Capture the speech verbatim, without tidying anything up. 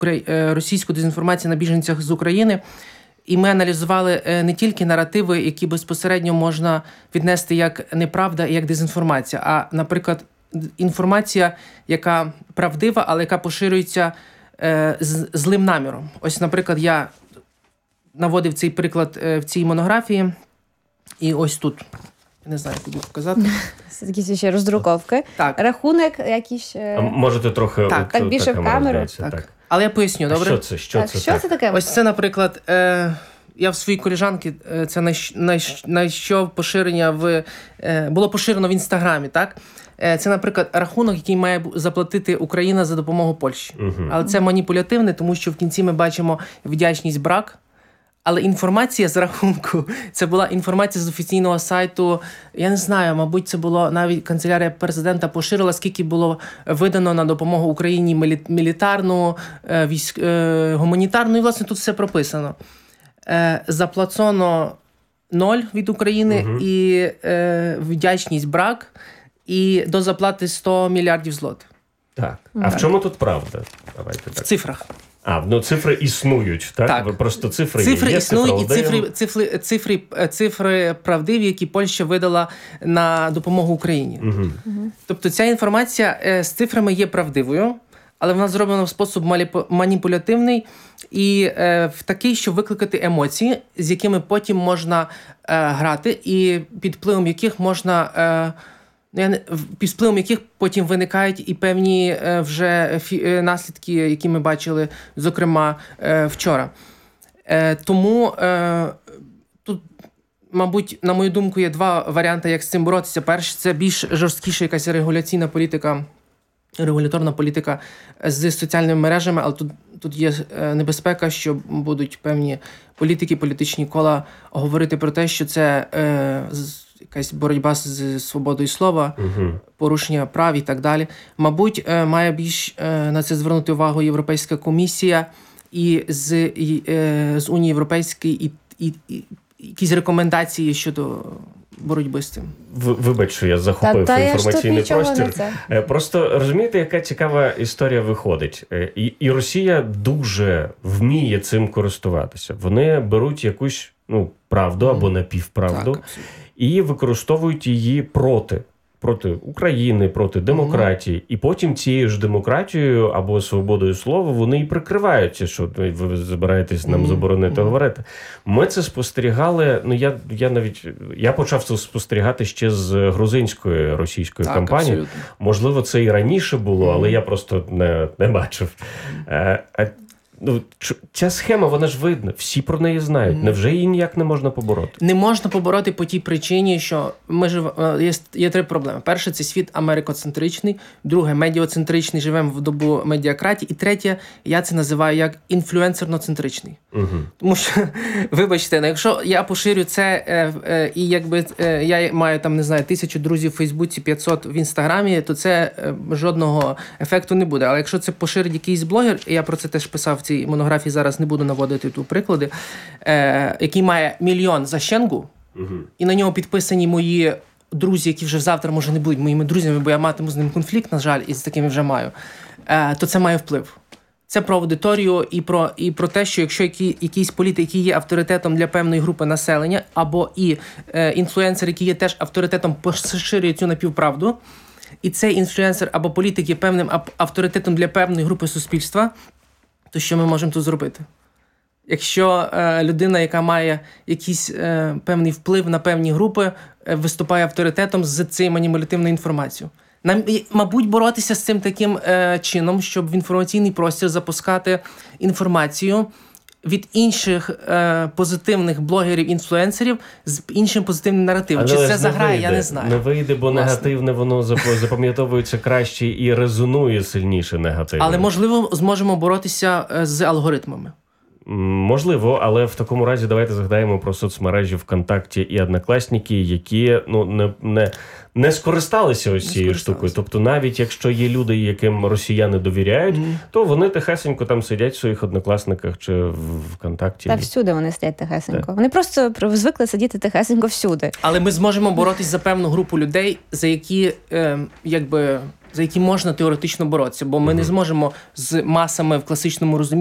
російську дезінформацію на біженцях з України. І ми аналізували не тільки наративи, які безпосередньо можна віднести як неправда і як дезінформація, а, наприклад, інформація, яка правдива, але яка поширюється е, з злим наміром. Ось, наприклад, я наводив цей приклад е, в цій монографії, і ось тут, не знаю, куди показати. Це якісь ще роздруковки. Так. Рахунок якийсь... Е... А можете трохи... Так, от, так більше в камеру. Так. Так. Але я поясню, добре? Що це? Що, так, це, що так? це таке? Ось це, наприклад, е, я в своїй колежанки, е, це на, на, на що поширення в, е, було поширено в Інстаграмі, так? Е, це, наприклад, рахунок, який має заплатити Україна за допомогу Польщі. Угу. Але це маніпулятивне, тому що в кінці ми бачимо вдячність брак. Але інформація з рахунку, це була інформація з офіційного сайту, я не знаю, мабуть, це було навіть канцелярія президента поширила, скільки було видано на допомогу Україні мілі, мілітарну, військ, гуманітарну, і, власне, тут все прописано. Заплачено ноль від України, угу. і вдячність брак, і до заплати сто мільярдів злотих. Так. А так. В чому тут правда? Давайте в так. цифрах. А, ну цифри існують, так? Так. Просто цифри, цифри є, існують, і цифри, цифри, цифри, цифри правдиві, які Польща видала на допомогу Україні. Угу. Угу. Тобто ця інформація з цифрами є правдивою, але вона зроблена в спосіб маніпулятивний і е, в такий, щоб викликати емоції, з якими потім можна е, грати, і під впливом яких можна... Е, під впливом яких потім виникають і певні е, вже фі, наслідки, які ми бачили, зокрема, е, вчора. Е, тому е, тут, мабуть, на мою думку, є два варіанти, як з цим боротися. Перший – це більш жорсткіша якась регуляційна політика, регуляторна політика з соціальними мережами, але тут, тут є небезпека, що будуть певні політики, політичні кола говорити про те, що це е, якась боротьба з свободою слова, угу. порушення прав і так далі. Мабуть, е, має більш е, на це звернути увагу Європейська комісія і з, і, е, з Унії Європейської і, і, і якісь рекомендації щодо боротьби з цим. Вибач, що я захопив та, та інформаційний я простір. Просто розумієте, яка цікава історія виходить. І, і Росія дуже вміє цим користуватися. Вони беруть якусь ну, правду або напівправду так, і використовують її проти. Проти України, проти демократії. Mm-hmm. І потім цією ж демократією або свободою слова вони і прикриваються, що ви збираєтесь нам mm-hmm. заборонити mm-hmm. говорити. Ми це спостерігали, ну я, я навіть, я почав це спостерігати ще з грузинської російської так, кампанії. Абсолютно. Можливо, це і раніше було, mm-hmm. але я просто не, не бачив. А, а, Ну, ця схема, вона ж видна, всі про неї знають. Mm. Невже її ніяк не можна побороти? Не можна побороти по тій причині, що ми жив... є, є три проблеми. Перше, це світ америкоцентричний. Друге, медіоцентричний, живемо в добу медіакратії. І третє, я це називаю як інфлюенсерноцентричний. Mm-hmm. Тому що, вибачте, якщо я поширю це, е, е, і якби е, я маю там, не знаю, тисячу друзів в Фейсбуці, п'ятсот в Інстаграмі, то це е, жодного ефекту не буде. Але якщо це поширить якийсь блогер, і я про це теж писав в цій монографії, зараз не буду наводити тут приклади, е, який має мільйон за щенгу, угу. і на нього підписані мої друзі, які вже завтра, може, не будуть моїми друзями, бо я матиму з ним конфлікт, на жаль, і з такими вже маю, е, то це має вплив. Це про аудиторію і про, і про те, що якщо які, якийсь політик, який є авторитетом для певної групи населення, або і е, інфлюенсер, який є теж авторитетом, поширює цю напівправду, і цей інфлюенсер або політик є певним авторитетом для певної групи суспільства, то що ми можемо тут зробити? Якщо е, людина, яка має якийсь е, певний вплив на певні групи, е, виступає авторитетом з цією маніпулятивною інформацією. Нам, мабуть, боротися з цим таким е, чином, щоб в інформаційний простір запускати інформацію від інших е, позитивних блогерів-інфлюенсерів з іншим позитивним наративом. Але чи це заграє, вийде. Я не знаю. Не вийде, бо власне негативне воно запам'ятовується краще і резонує сильніше негативно. Але, можливо, зможемо боротися з алгоритмами. Можливо, але в такому разі давайте згадаємо про соцмережі ВКонтакті і Однокласники, які ну не, не, не скористалися ось цією штукою. Тобто навіть якщо є люди, яким росіяни довіряють, mm. то вони тихесенько там сидять в своїх Однокласниках чи в ВКонтакті. Та всюди вони сидять тихесенько. Так. Вони просто звикли сидіти тихесенько всюди. Але ми зможемо боротись за певну групу людей, за які е, якби за які можна теоретично боротися, бо ми uh-huh. не зможемо з масами в класичному розумінні